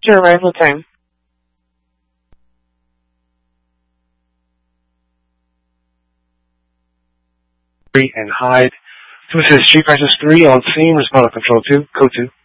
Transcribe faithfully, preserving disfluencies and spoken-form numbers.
Sure, right, what time? Three and hide. This is Street Crisis three on scene, respond to control two, code two.